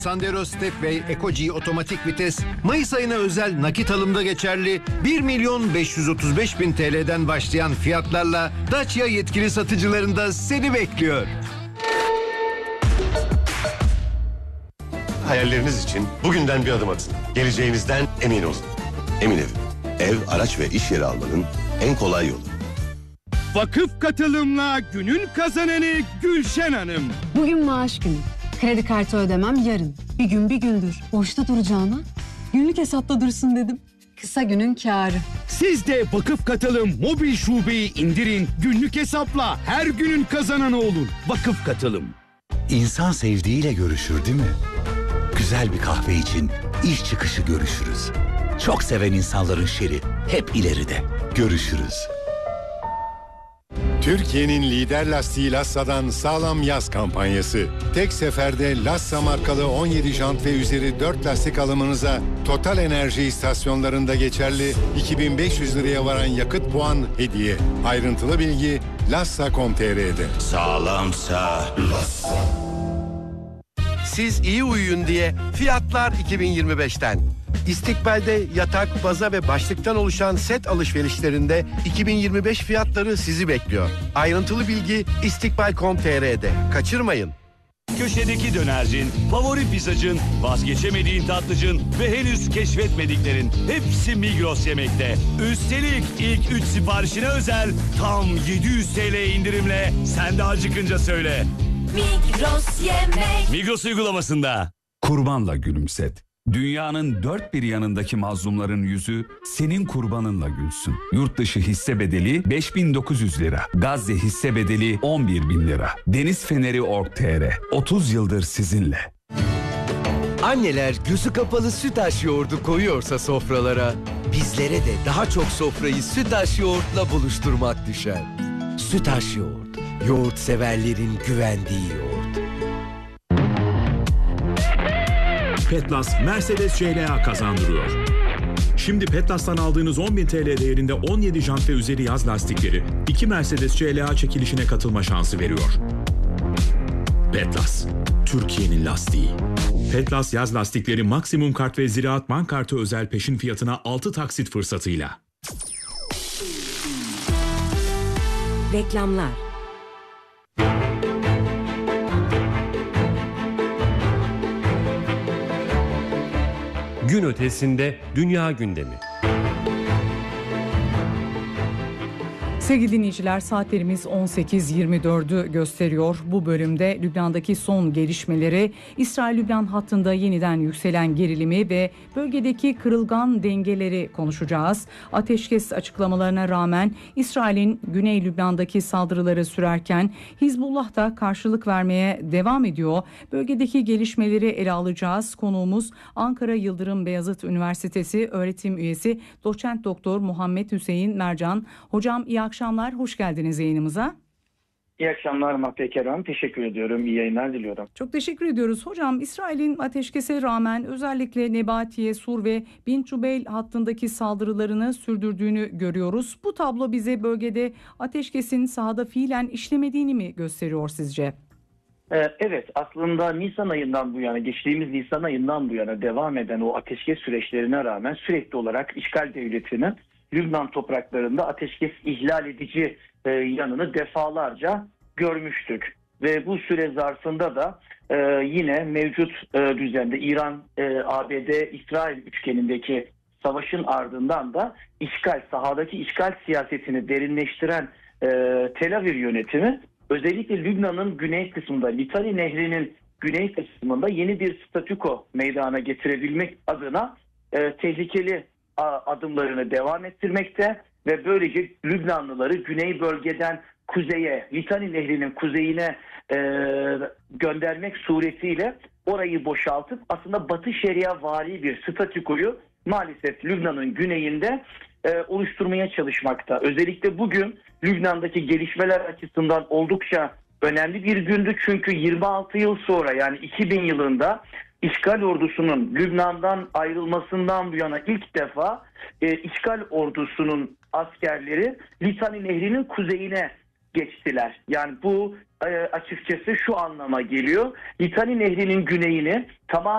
Sandero Stepway Eco-G otomatik vites Mayıs ayına özel nakit alımda geçerli 1.535.000 TL'den başlayan fiyatlarla Dacia yetkili satıcılarında seni bekliyor. Hayalleriniz için bugünden bir adım atın. Geleceğinizden emin olun. Emin Ev. Ev, araç ve iş yeri almanın en kolay yolu. Vakıf katılımla günün kazananı Gülşen Hanım. Bugün maaş günü. Kredi kartı ödemem yarın. Bir gün bir gündür. Boşta duracağına günlük hesapta dursun dedim. Kısa günün kârı. Siz de Vakıf Katılım mobil şubeyi indirin. Günlük hesapla her günün kazananı olun. Vakıf Katılım. İnsan sevdiğiyle görüşür değil mi? Güzel bir kahve için iş çıkışı görüşürüz. Çok seven insanların şeri hep ileride. Görüşürüz. Türkiye'nin lider lastiği Lassa'dan sağlam yaz kampanyası. Tek seferde Lassa markalı 17 jant ve üzeri 4 lastik alımınıza Total Enerji istasyonlarında geçerli 2500 liraya varan yakıt puan hediye. Ayrıntılı bilgi lassa.com.tr'de. Sağlamsa Lassa. Siz iyi uyuyun diye fiyatlar 2025'ten. İstikbal'de yatak, baza ve başlıktan oluşan set alışverişlerinde 2025 fiyatları sizi bekliyor. Ayrıntılı bilgi istikbal.com.tr'de. Kaçırmayın. Köşedeki dönercin, favori pizzacın, vazgeçemediğin tatlıcın ve henüz keşfetmediklerin hepsi Migros Yemek'te. Üstelik ilk 3 siparişine özel tam 700 TL indirimle sen de acıkınca söyle. Migros Yemek. Migros uygulamasında. Kurbanla gülümset. Dünyanın dört bir yanındaki mazlumların yüzü senin kurbanınla gülsün. Yurt dışı hisse bedeli 5.900 lira. Gazze hisse bedeli 11.000 lira. Deniz Feneri Org.tr 30 yıldır sizinle. Anneler gözü kapalı Sütaş yoğurdu koyuyorsa sofralara, bizlere de daha çok sofrayı Sütaş yoğurtla buluşturmak düşer. Sütaş yoğurt, yoğurt severlerin güvendiği yoğurt. Petlas Mercedes CLA kazandırıyor. Şimdi Petlas'tan aldığınız 10.000 TL değerinde 17 jant ve üzeri yaz lastikleri 2 Mercedes CLA çekilişine katılma şansı veriyor. Petlas, Türkiye'nin lastiği. Petlas yaz lastikleri maksimum kart ve Ziraat Bank kartı özel peşin fiyatına 6 taksit fırsatıyla. Reklamlar. Gün ötesinde dünya gündemi. Sevgili dinleyiciler, saatlerimiz 18.24'ü gösteriyor. Bu bölümde Lübnan'daki son gelişmeleri, İsrail-Lübnan hattında yeniden yükselen gerilimi ve bölgedeki kırılgan dengeleri konuşacağız. Ateşkes açıklamalarına rağmen İsrail'in Güney Lübnan'daki saldırıları sürerken Hizbullah da karşılık vermeye devam ediyor. Bölgedeki gelişmeleri ele alacağız. Konuğumuz Ankara Yıldırım Beyazıt Üniversitesi öğretim üyesi Doçent Doktor Muhammed Hüseyin Mercan. Hocam iyi akşamlar, hoş geldiniz yayınımıza. İyi akşamlar Mahve Kerem, teşekkür ediyorum, iyi yayınlar diliyorum. Çok teşekkür ediyoruz. Hocam, İsrail'in ateşkese rağmen özellikle Nebatiye, Sur ve Bin Cubeyl hattındaki saldırılarını sürdürdüğünü görüyoruz. Bu tablo bize bölgede ateşkesin sahada fiilen işlemediğini mi gösteriyor sizce? Evet, aslında Nisan ayından bu yana, geçtiğimiz Nisan ayından bu yana devam eden o ateşkes süreçlerine rağmen sürekli olarak işgal devletinin Lübnan topraklarında ateşkes ihlal edici yanını defalarca görmüştük. Ve bu süre zarfında da yine mevcut düzende İran, ABD, İsrail üçgenindeki savaşın ardından da sahadaki işgal siyasetini derinleştiren Tel Aviv yönetimi özellikle Lübnan'ın güney kısmında, Litani Nehri'nin güney kısmında yeni bir statüko meydana getirebilmek adına tehlikeli adımlarını devam ettirmekte ve böylece Lübnanlıları güney bölgeden kuzeye, Litani Nehri'nin kuzeyine göndermek suretiyle orayı boşaltıp aslında Batı Şeriavari bir statükoyu maalesef Lübnan'ın güneyinde oluşturmaya çalışmakta. Özellikle bugün Lübnan'daki gelişmeler açısından oldukça önemli bir gündü çünkü 26 yıl sonra, yani 2000 yılında İşgal ordusunun Lübnan'dan ayrılmasından bu yana ilk defa işgal ordusunun askerleri Litani Nehri'nin kuzeyine geçtiler. Yani bu açıkçası şu anlama geliyor: Litani Nehri'nin güneyini tamamen